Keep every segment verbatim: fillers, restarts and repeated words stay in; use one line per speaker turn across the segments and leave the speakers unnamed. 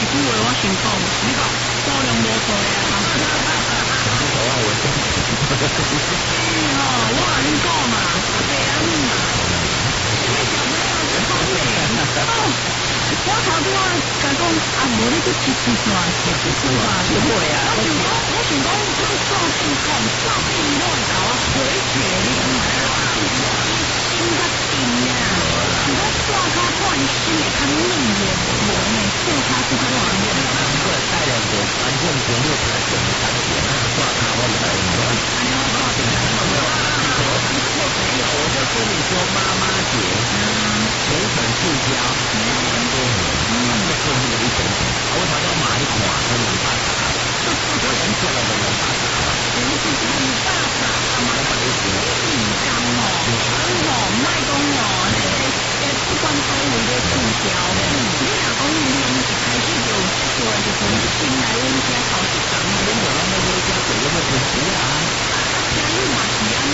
句话我想讲，你讲数量无多啊。
你讲啊，我讲。
哎吼，我甲恁讲嘛，阿伯阿姆嘛，你小朋友是方面，哦，我头拄仔甲讲，啊，无你去吃吃线，吃吃线啊，是会啊。我想讲，我想讲，这个照片讲，照片我会搞啊回血，你知影啊？心较定啊，是我刷卡换心会较软的，无呢，刷卡是较软的。
我带两个反正全部才选三点啊，刷卡我也很乱。
安尼我搞定了。
我没有，我就跟你说妈妈节，全程塑胶，两万多年，再送你一点点，我才要买一款跟两百打，我人做了的两百打，
我是两百打，我买一个一张哦，哦，卖讲哦，那个诶，不管所有的塑胶，你若讲你一开始就有接触的时阵，进来阮家头一张，
你有那么多家给那么多钱啊？
啊，听你嘛是安尼。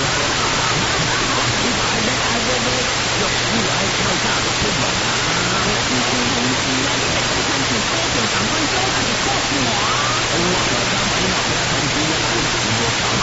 你把那爱那个用你来跳大的出门啊！
是是是啊，你得看看是多少赶快叫家己看看啊！
我我刚才老婆同事啊，我搞嘛。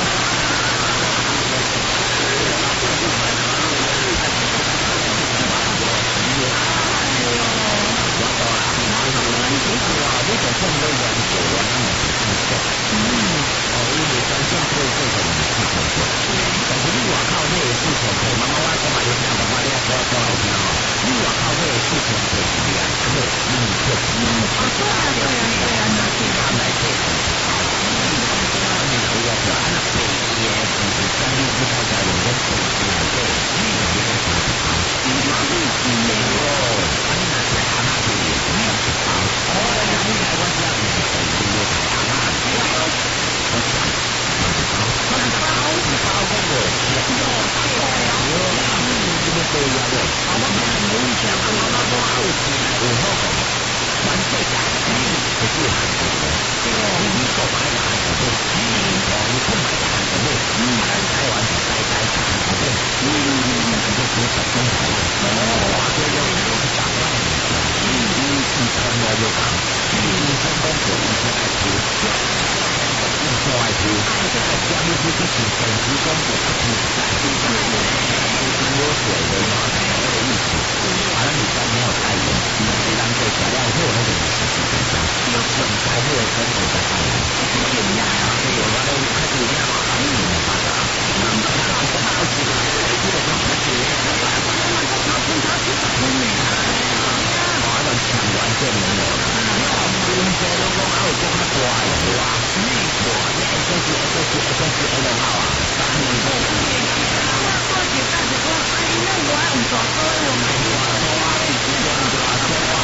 你就送给我一个，我那么是不错。嗯，哦，因为真正可以做成四千多，但是你外口那个四千多，妈妈我讲嘛，你听我话，你要说说好听哦。你外口那个四千多是两克，一克，一克。
对啊对啊对啊，那是
他们这个好，你如果说按北街，就是将近不太在有个北街来对，你有一个啥子好？
其他是新的
哦，啊你那是阿妈这里，你要是好，哦，那你来我家里是北京的阿妈，我想，我那个包是包那个，有对啊，有这个对呀对，阿妈很有钱，阿妈妈都好钱，有好个，全世界第一个是韩国的，这个你购买的韩国的，嗯，哦，你购买的韩国的，嗯，咱台湾是代代是韩国的，嗯，咱就说本身台湾，哦，这个都是大万的，嗯，是全部都讲，嗯，成功者一直爱出，一直爱出，这个项目是就是本职工作不出在，就是有水的嘛，才有意思，完了你再没有太阳，你当做材料后那个是是真香，有整材料跟我在爱，是这样啊，有啊，都开始一样啊，嗯，好的，那么那个是好几个，这个是好几个，那平常是怎么美啊？我都抢完就没有了，公车都讲还有讲较大的哇，你看你 S S S S S S L 好啊，三年后。
我姐带着说，哎，那我很早说我买一个多啊，一千多啊，多啊，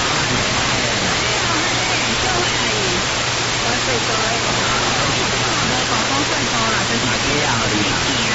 就会我最多，我早上最多了，就是这样而已。